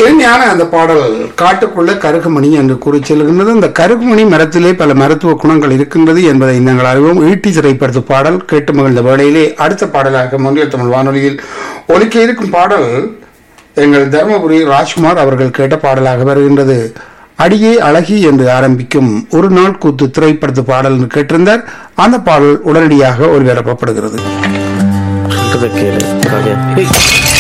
இனிமையான அந்த பாடல் காட்டுக்குள்ள கருகுமணி என்று கூறி செல்கின்றது. அந்த கருகுமணி மரத்திலே பல மருத்துவ குணங்கள் இருக்கின்றது என்பதை நாங்கள் அறிவோம். ஈட்டி சிறைப்படுத்த பாடல் கேட்டு மகிழ்ந்த வேளையிலே அடுத்த பாடலாக முன்னில் தமிழ் வானொலியில் ஒலிக்க இருக்கும் பாடல் எங்கள் தருமபுரி ராஜ்குமார் அவர்கள் கேட்ட பாடலாக வருகின்றது. அடியே அழகி என்று ஆரம்பிக்கும் ஒரு நாள் கூத்து திரைப்படத்து பாடல் கேட்டிருந்தார். அந்த பாடல் உடனடியாக ஒளிபரப்பப்படுகிறது.